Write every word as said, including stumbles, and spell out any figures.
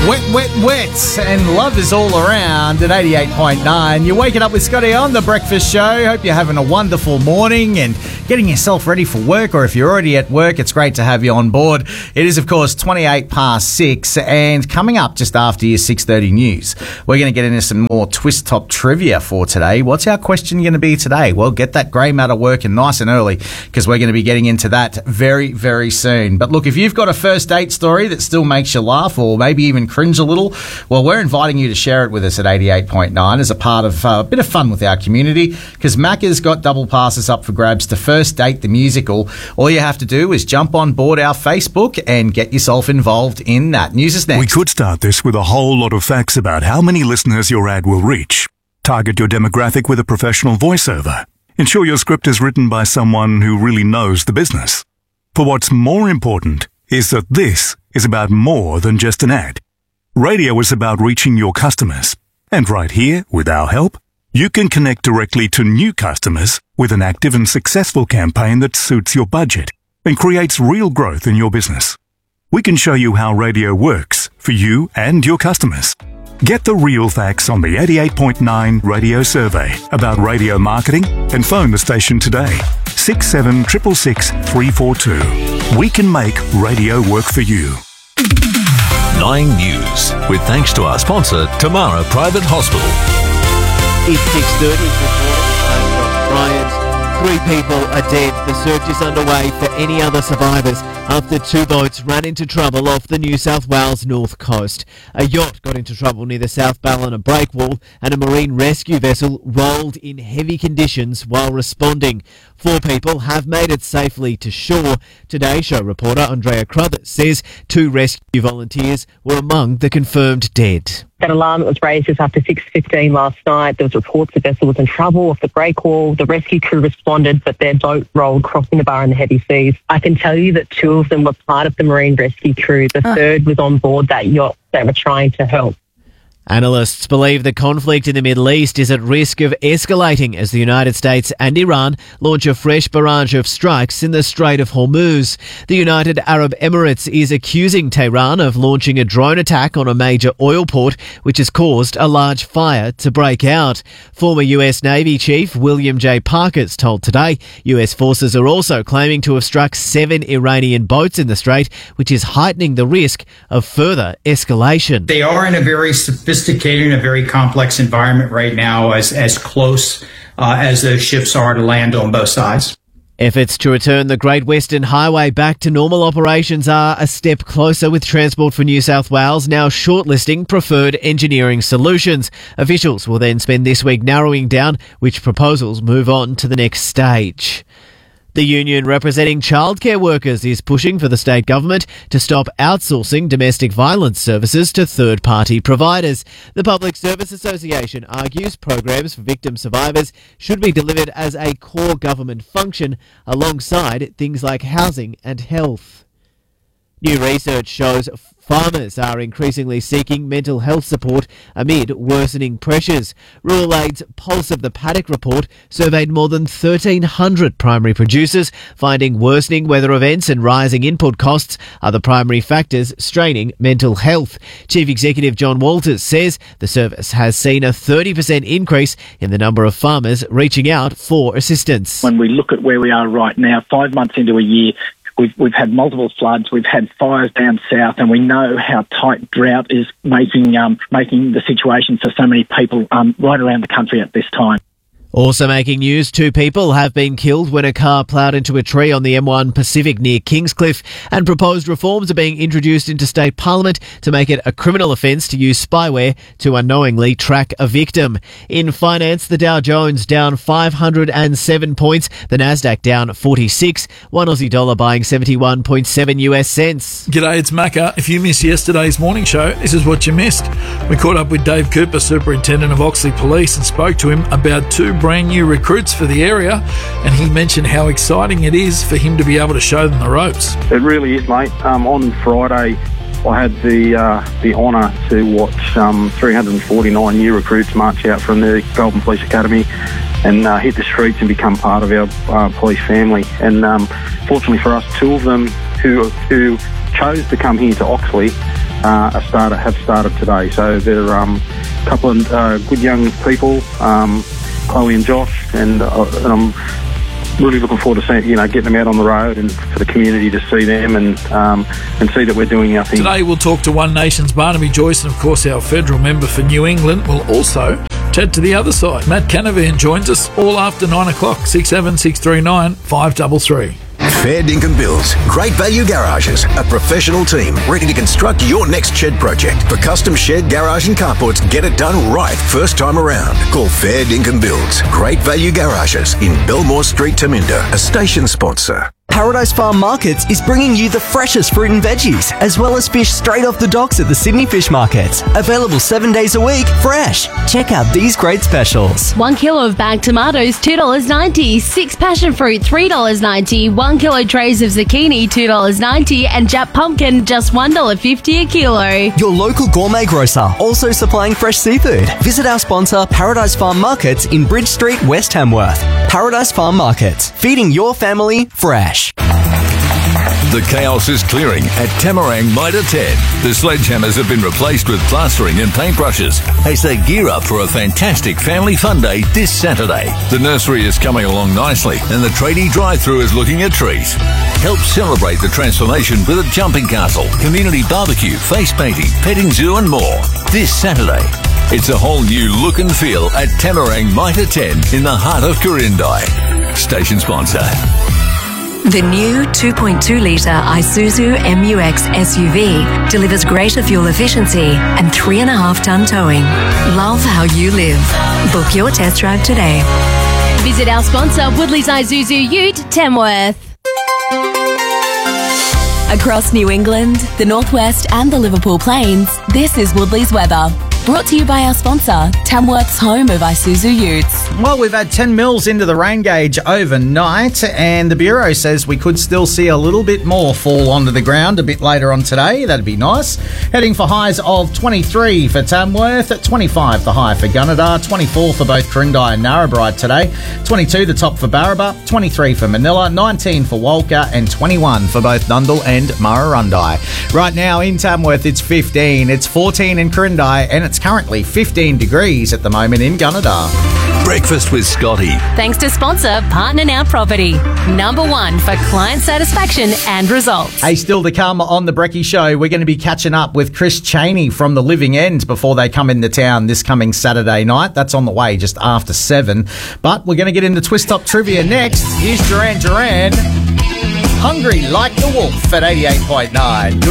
Wet, wet, wet, and love is all around at eighty-eight point nine. You're waking up with Scotty on The Breakfast Show. Hope you're having a wonderful morning and getting yourself ready for work, or if you're already at work, it's great to have you on board. It is, of course, twenty-eight past six, and coming up just after your six thirty news, we're going to get into some more Twist Top trivia for today. What's our question going to be today? Well, get that grey matter working nice and early, because we're going to be getting into that very, very soon. But look, if you've got a first date story that still makes you laugh or maybe even cringe a little, well, we're inviting you to share it with us at eighty-eight point nine as a part of uh, a bit of fun with our community, because Macca's got double passes up for grabs to First Date the Musical. All you have to do is jump on board our Facebook and get yourself involved in that. News is next. We could start this with a whole lot of facts about how many listeners your ad will reach. Target your demographic with a professional voiceover. Ensure your script is written by someone who really knows the business. For what's more important is that this is about more than just an ad. Radio is about reaching your customers. And right here, with our help, you can connect directly to new customers with an active and successful campaign that suits your budget and creates real growth in your business. We can show you how radio works for you and your customers. Get the real facts on the eighty-eight point nine radio survey about radio marketing and phone the station today. six seven six six six, three four two. We can make radio work for you. Nine News, with thanks to our sponsor, Tamara Private Hospital. It's six thirty. I'm Bryant. Three people are dead. The search is underway for any other survivors after two boats ran into trouble off the New South Wales north coast. A yacht got into trouble near the South Ballina breakwall, and a marine rescue vessel rolled in heavy conditions while responding. Four people have made it safely to shore. Today Show reporter Andrea Crothers says two rescue volunteers were among the confirmed dead. That alarm that was raised just after six fifteen last night. There was reports the vessel was in trouble off the breakwall. The rescue crew responded, but their boat rolled crossing the bar in the heavy seas. I can tell you that two of them were part of the marine rescue crew. The oh. third was on board that yacht that were trying to help. Analysts believe the conflict in the Middle East is at risk of escalating as the United States and Iran launch a fresh barrage of strikes in the Strait of Hormuz. The United Arab Emirates is accusing Tehran of launching a drone attack on a major oil port, which has caused a large fire to break out. Former U S Navy Chief William J. Parker's told Today U S forces are also claiming to have struck seven Iranian boats in the strait, which is heightening the risk of further escalation. They are in a very sophisticated Sophisticated in a very complex environment right now, as, as close uh, as those ships are to land on both sides. Efforts to return the Great Western Highway back to normal operations are a step closer, with Transport for New South Wales now shortlisting preferred engineering solutions. Officials will then spend this week narrowing down which proposals move on to the next stage. The union representing childcare workers is pushing for the state government to stop outsourcing domestic violence services to third-party providers. The Public Service Association argues programs for victim survivors should be delivered as a core government function alongside things like housing and health. New research shows farmers are increasingly seeking mental health support amid worsening pressures. Rural Aid's Pulse of the Paddock report surveyed more than thirteen hundred primary producers, finding worsening weather events and rising input costs are the primary factors straining mental health. Chief Executive John Walters says the service has seen a thirty percent increase in the number of farmers reaching out for assistance. When we look at where we are right now, five months into a year, We've, we've had multiple floods, we've had fires down south, and we know how tight drought is making um, making the situation for so many people um, right around the country at this time. Also making news, two people have been killed when a car ploughed into a tree on the M one Pacific near Kingscliff, and proposed reforms are being introduced into state parliament to make it a criminal offence to use spyware to unknowingly track a victim. In finance, the Dow Jones down five hundred seven points, the Nasdaq down forty-six, one Aussie dollar buying seventy-one point seven US cents. G'day, it's Macca. If you missed yesterday's morning show, this is what you missed. We caught up with Dave Cooper, Superintendent of Oxley Police, and spoke to him about two brand new recruits for the area, and he mentioned how exciting it is for him to be able to show them the ropes. It really is, mate. Um, on Friday, I had the uh, the honour to watch um, three hundred forty-nine new recruits march out from the Goulburn Police Academy and uh, hit the streets and become part of our uh, police family. And um, fortunately for us, two of them who who chose to come here to Oxley uh, are started, have started today. So they're um, a couple of uh, good young people, um, Chloe and Josh, and, uh, and I'm really looking forward to seeing, you know, getting them out on the road and for the community to see them and um, and see that we're doing our thing. Today we'll talk to One Nation's Barnaby Joyce, and of course our federal member for New England will also chat to the other side. Matt Canavan joins us all after nine o'clock. six seven six three nine five three three. Fair Dinkum Builds. Great Value Garages. A professional team ready to construct your next shed project. For custom shed, garage and carports, get it done right first time around. Call Fair Dinkum Builds. Great Value Garages in Belmore Street, Taminda. A station sponsor. Paradise Farm Markets is bringing you the freshest fruit and veggies, as well as fish straight off the docks at the Sydney Fish Markets. Available seven days a week, fresh. Check out these great specials. One kilo of bagged tomatoes, two dollars ninety. Six passion fruit, three dollars ninety. One kilo trays of zucchini, two dollars ninety. And Jap pumpkin, just one dollar fifty a kilo. Your local gourmet grocer, also supplying fresh seafood. Visit our sponsor, Paradise Farm Markets in Bridge Street, West Hamworth. Paradise Farm Markets, feeding your family fresh. The chaos is clearing at Tamarang Mitre ten. The sledgehammers have been replaced with plastering and paintbrushes as they gear up for a fantastic family fun day this Saturday. The nursery is coming along nicely and the tradie drive-thru is looking a treat. Help celebrate the transformation with a jumping castle, community barbecue, face painting, petting zoo and more. This Saturday, it's a whole new look and feel at Tamarang Mitre ten in the heart of Quirindi. Station sponsor. The new two point two litre Isuzu M U X S U V delivers greater fuel efficiency and three and a half tonne towing. Love how you live. Book your test drive today. Visit our sponsor, Woodley's Isuzu Ute, Tamworth. Across New England, the Northwest and the Liverpool Plains, this is Woodley's weather. Brought to you by our sponsor, Tamworth's home of Isuzu Utes. Well, we've had ten mils into the rain gauge overnight, and the Bureau says we could still see a little bit more fall onto the ground a bit later on today. That'd be nice. Heading for highs of twenty-three for Tamworth, at twenty-five the high for Gunnedah, twenty-four for both Quirindi and Narrabri today, twenty-two the top for Barraba, twenty-three for Manila, nineteen for Walker, and twenty-one for both Nundle and Murrurundi. Right now in Tamworth, it's fifteen. It's fourteen in Quirindi, and it's currently fifteen degrees at the moment in Gunnedah. Breakfast with Scotty. Thanks to sponsor Partner Now Property. Number one for client satisfaction and results. Hey, still to come on the Brecky Show, we're going to be catching up with Chris Cheney from the Living End before they come into town this coming Saturday night. That's on the way just after seven. But we're going to get into Twist Top Trivia next. Here's Duran Duran. Hungry Like the Wolf at eighty-eight point nine.